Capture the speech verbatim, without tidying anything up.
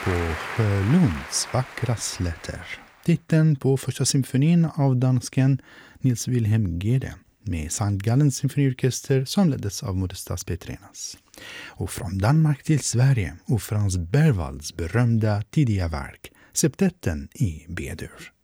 på Sjölunds vackra slätter. Titeln på första symfonin av dansken Nils Wilhelm Gede med Sankt Gallens symfoniorkester som leddes av Modestas Petrenas. Och från Danmark till Sverige och Frans Berwalds berömda tidiga verk Septetten i B-dur.